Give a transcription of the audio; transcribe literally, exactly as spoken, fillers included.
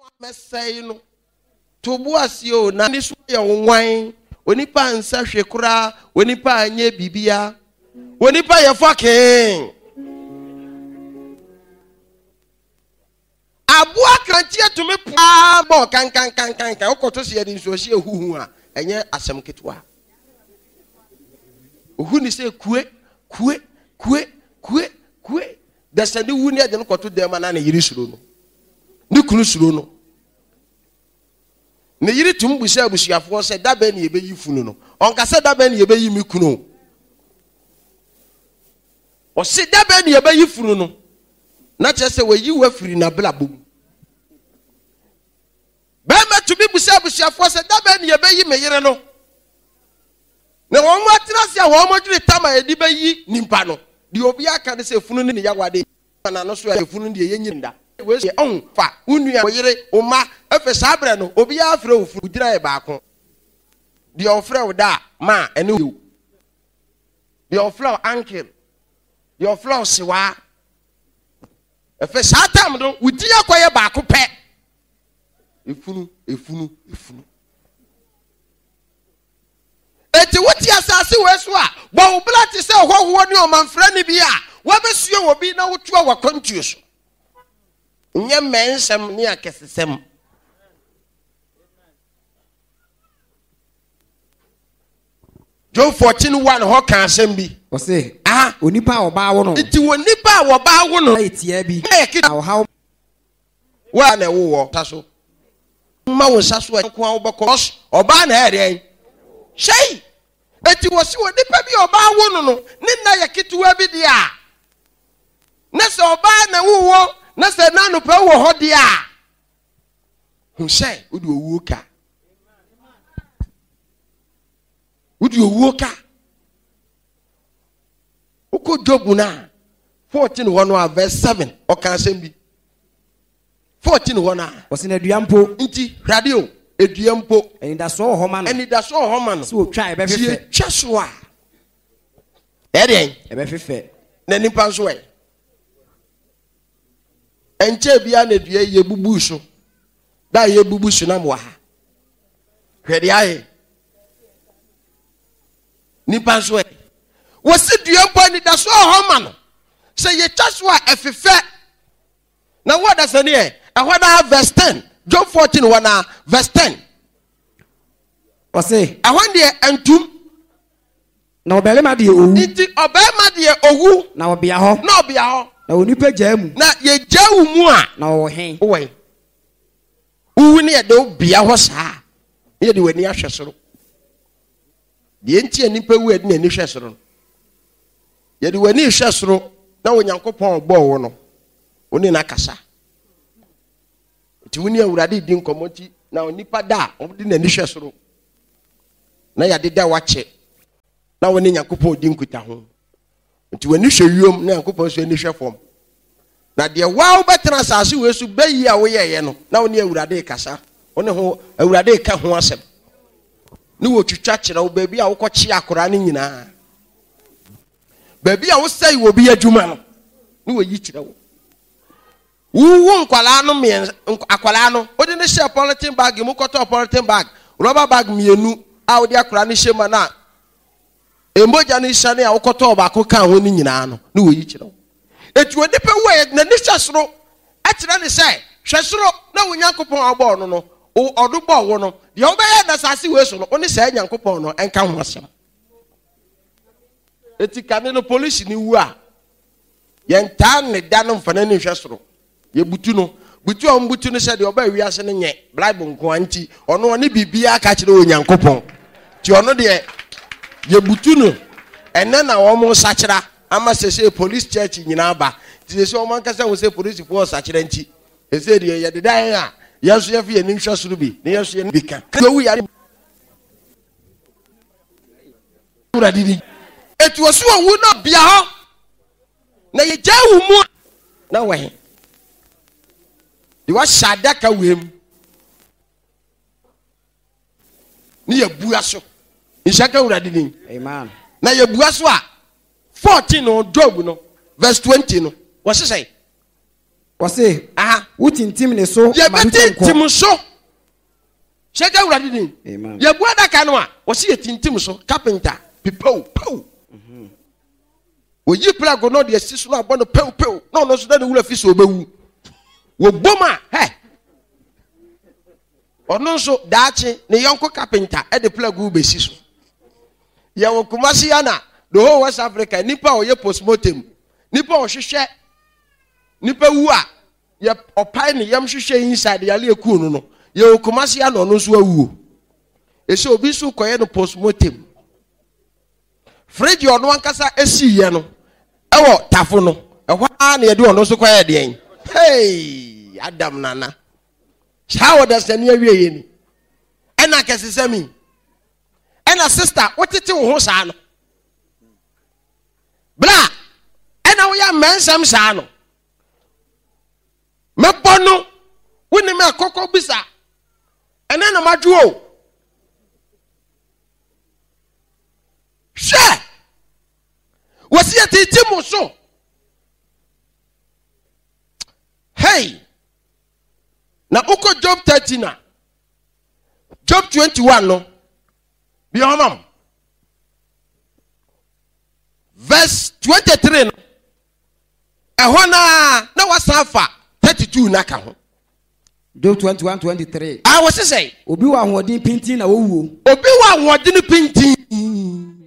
mesay no to boasio na ni so ye wwan onipa nsa hwe kura onipa anye bibia onipa ye fucking abua krantie to me pa bo kan kan kan kan kan okoto se ye din so hie huhu a enye asem ketwa ohu ni se kue kue kue kue kue dasani wu ni ade koto dem na na yiri suro no ni kunu suro no ne yiri tum busia busiafo se dabe ne yebeyi funu no onka se dabe ne yebeyi mi kunu o se dabe ne yebeyi funu no na chese wayi wafiri na blabom be ma tumi busia busiafo se dabe ne yebeyi me yire no na won ma trase a won ma dwere tama edi bayi nimpa no di obi aka ne se funu ne yawade na no so e funu de yenyinda we se on fa unua yire o ma efe sabre no obi afre ofu dira e baako di ofre wo da ma ene wo di ofre uncle di ofre siwa efe satam do wudi akoye baako pe efunu efunu efunu eti wuti asase weso a bo obla ti se hoho ni o manfra ni bi a wa besuo wo bi na wotu a wakontuo so nye mensem ni akesesem John fourteen one ho kan asem bi o se ah onipa oba wo no eti wonipa wo ba wo no etia bi aw how wa na wo wo taso ma wo saso e ko wo beko oba na ere shey eti wo si wonipa bi oba wo no no ni na yakituwa bi dia na se oba na wo wo na se na no pa wo ho dia hu shey odi owu ka odi owu ka uko Job na fourteen one verse seven o kan sem bi fourteen one o se na duampo nti radio eduampo eni da so ho ma no eni da so ho ma no so twa e be fefe twa so a e den e be fefe na nipa so e enche bia na dua ye bubu so da ye bubu so na mo ha hwede aye nipa so e wo se duampo eni da so ho ma no se ye twa so a efefe na what does any e ahoda verse ten John fourteen one verse ten o se ahon de antum na obele de owu nti obema de owu na obia ho na obia ho na onipa jaamu na ye jawu mu a na wo hen owe uwu ne de obia ho saa ye de wani ahwe soro de enti anipa wu ade na ni hwe soro ye de wani hwe soro na onyankopon ogbo wo no oni na kasa ti woni awurade di nkomoti na onipa da odi na ni hwe soro na ya de da wache na woni nyankopon di nkuta ho nti wani hwe wiom na nyankopon so ni hwe fom na de wa obetena sase we su bayi a wo yeye no na woni awurade kasa woni ho awurade ka ho asem ni wo twitwa kire wo baabi a wo kochi akora ne nyina baabi a wo sai wo bi adwuma no ni wo yi kire wo wu nkwala no me akwala no odi ne share polythene bag mu koto polythene bag rubber bag mienu a odi akora ne shema na emboja ne shane a wokoto ba ko kan ho ni nyina no ni wo yi kire wo etu odi pe we na ni hwesoro a kire ne sai hwesoro na wonyankopon agbo no no odu bo wo no de obeye na sase we so no oni sai nyankopon no enka ho asem eti kane no police ni wu a yenta ne da no mfana ni hwesoro ye butu no butu o mbutu no se de oba wi ase ne nye bible nko anti ono oni bibia ka kire onyankopon ti ono de ye butu no ene na wo mo sakira ama sese police church nyina ba ti sese o man kasa wo se police fo sakira nti ese de ye de dan a yesu ye fi ye ninhwa suru bi ne yesu ye bi kan do wi yare ura didi etu osu owu no bia ho na ye jawu mu na we di wa shada ka wem ni ye bua so nshaka ura didi amen na ye bua so a fourteen no Job no verse twenty no wo se say wo se aha wotintim ne so ye beti tim so shega wurade din amen ye bua daka no a wo se ye tintim so carpenter pipo pow mhm wo yi plug no de asiso no abo no pow pow no no so da wura fi so obewu wo boma he ono so daachi ne yonko carpenter e de plug u be siso ye wo Kumasi ana the whole West Africa nipa o ye postmortem nipa o hwehwe nipa wu a ye opai ne yam hwehwe inside ya le eku no no ye wo Kumasi ana no so awu ese obi so koye no postmortem fridge ono ankasa esi ye no ewo tafo no ehwa na ye de ono so koye de en hey Adam nana how does the near way ni ena kesesemi ena sister wotete wo ho saa no bla ena wo ya mensam saa no mebono woni me akoko bisa ena na madwo she wasi atiti mo so hey na uko Job thirty na Job twenty-one no bi homam verse twenty-three no ehona na wasafa thirty-two na ka ho Job twenty-one twenty-three ah wo se say obi wa hodin pintin na wo wuo obi wa hodin pintin